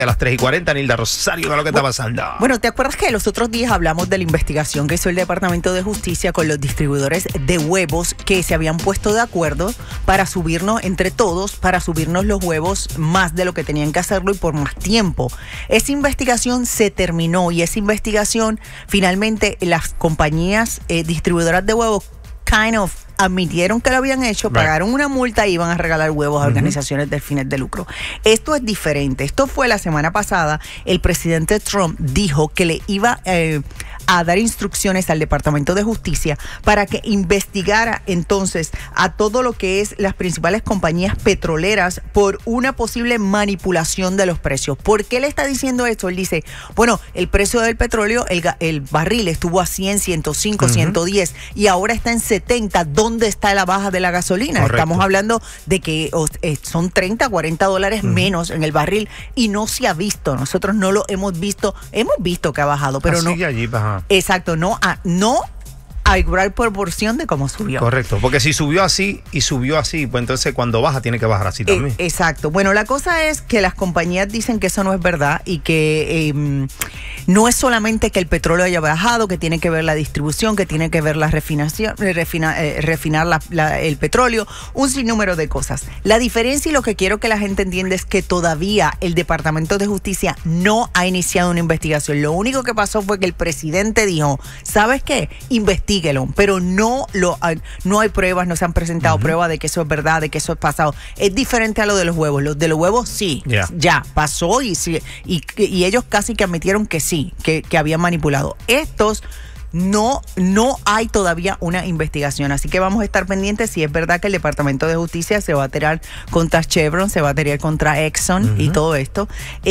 A las 3:40, Nilda Rosario, ¿qué es lo que está pasando? Bueno, ¿te acuerdas que los otros días hablamos de la investigación que hizo el Departamento de Justicia con los distribuidores de huevos que se habían puesto de acuerdo para subirnos entre todos, para subirnos los huevos más de lo que tenían que hacerlo y por más tiempo? Esa investigación se terminó y esa investigación finalmente las compañías distribuidoras de huevos admitieron que lo habían hecho, pagaron una multa y iban a regalar huevos a organizaciones de fines de lucro. Esto es diferente. Esto fue la semana pasada. El presidente Trump dijo que le iba a dar instrucciones al Departamento de Justicia para que investigara entonces a todo lo que es las principales compañías petroleras por una posible manipulación de los precios. ¿Por qué le está diciendo esto? Él dice, bueno, el precio del petróleo, el barril estuvo a 100, 105, 110 y ahora está en 70. ¿Dónde está la baja de la gasolina? Correcto. Estamos hablando de que son 30, 40 dólares menos en el barril y no se ha visto. Nosotros no lo hemos visto. Hemos visto que ha bajado, pero no. Allí baja. Exacto, no a igual proporción de cómo subió. Correcto, porque si subió así y subió así, pues entonces cuando baja tiene que bajar así también. Exacto. Bueno, la cosa es que las compañías dicen que eso no es verdad y que no es solamente que el petróleo haya bajado, que tiene que ver la distribución, que tiene que ver la refinación, refinar el petróleo, un sinnúmero de cosas. La diferencia y lo que quiero que la gente entienda es que todavía el Departamento de Justicia no ha iniciado una investigación. Lo único que pasó fue que el presidente dijo, ¿sabes qué? Investíguelo, pero no hay pruebas, no se han presentado pruebas de que eso es verdad, de que eso es pasado. Es diferente a lo de los huevos. Los de los huevos sí, ya pasó y ellos casi que admitieron que sí, que habían manipulado. Estos no hay todavía una investigación, así que vamos a estar pendientes si es verdad que el Departamento de Justicia se va a tirar contra Chevron, se va a tirar contra Exxon y todo esto,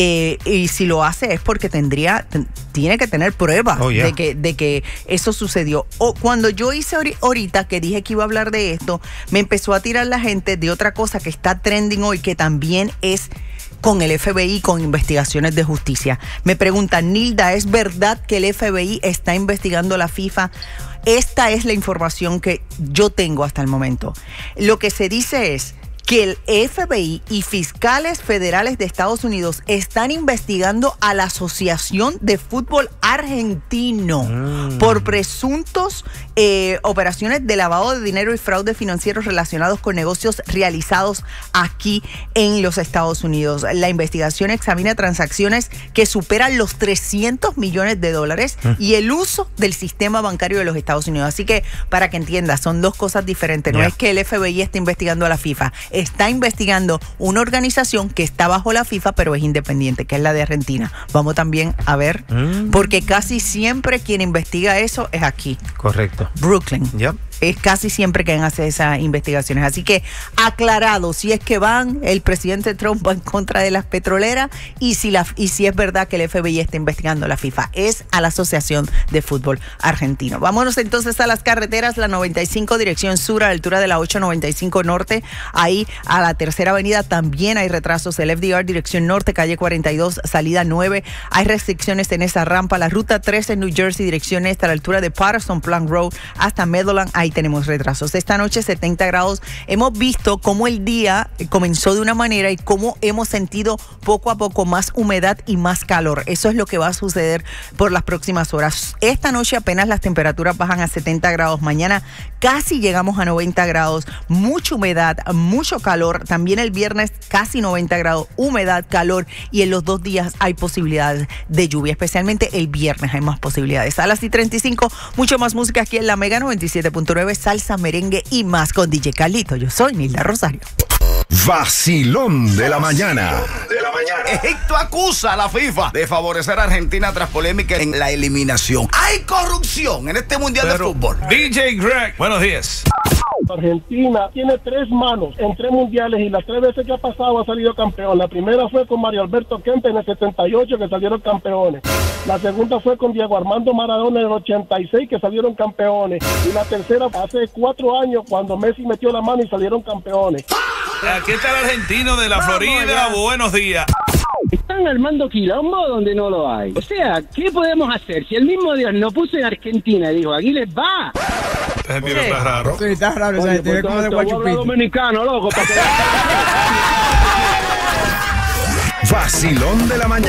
y si lo hace es porque tiene que tener pruebas de que eso sucedió. Cuando yo hice ahorita que dije que iba a hablar de esto, me empezó a tirar la gente de otra cosa que está trending hoy, que también es con el FBI, con investigaciones de justicia. Me preguntan, Nilda, ¿es verdad que el FBI está investigando a la FIFA? Esta es la información que yo tengo hasta el momento. Lo que se dice es que el FBI y fiscales federales de Estados Unidos están investigando a la Asociación de Fútbol Argentino por presuntos operaciones de lavado de dinero y fraude financieros relacionados con negocios realizados aquí en los Estados Unidos. La investigación examina transacciones que superan los $300 millones y el uso del sistema bancario de los Estados Unidos. Así que, para que entiendas, son dos cosas diferentes. No es que el FBI esté investigando a la FIFA, está investigando una organización que está bajo la FIFA, pero es independiente, que es la de Argentina. Vamos también a ver, porque casi siempre quien investiga eso es aquí. Correcto. Brooklyn. Es casi siempre que hace esas investigaciones. Así que, aclarado, si es que el presidente Trump va en contra de las petroleras y si es verdad que el FBI está investigando a la FIFA, es a la Asociación de Fútbol Argentino. Vámonos entonces a las carreteras, la 95 dirección sur a la altura de la 895 norte, ahí a la tercera avenida también hay retrasos, el FDR dirección norte, calle 42, salida 9, hay restricciones en esa rampa, la ruta 13 en New Jersey, dirección este a la altura de Patterson Plank Road hasta Meadowland, ahí tenemos retrasos. Esta noche 70 grados. Hemos visto cómo el día comenzó de una manera y cómo hemos sentido poco a poco más humedad y más calor. Eso es lo que va a suceder por las próximas horas. Esta noche apenas las temperaturas bajan a 70 grados. Mañana casi llegamos a 90 grados. Mucha humedad, mucho calor. También el viernes casi 90 grados. Humedad, calor. Y en los 2 días hay posibilidades de lluvia. Especialmente el viernes hay más posibilidades. A las 35, mucho más música aquí en la Mega 97.9. Salsa, merengue y más con DJ Carlito. Yo soy Nilda Rosario. Vacilón de la mañana. Egipto acusa a la FIFA de favorecer a Argentina tras polémica en la eliminación. Hay corrupción en este mundial de fútbol. DJ Greg, buenos días. Argentina tiene 3 manos en 3 mundiales y las 3 veces que ha pasado ha salido campeón. La primera fue con Mario Alberto Kempes en el 78 que salieron campeones. La segunda fue con Diego Armando Maradona en el 86 que salieron campeones. Y la tercera hace 4 años cuando Messi metió la mano y salieron campeones. Aquí está el argentino de la Florida. Buenos días. Están armando quilombo donde no lo hay. O sea, ¿qué podemos hacer? Si el mismo Dios nos puso en Argentina y dijo, aquí les va. Está raro. Sí, está raro. Oye, esa gente como de guachupito. Dominicano, loco, para que... Vacilón de la mañana.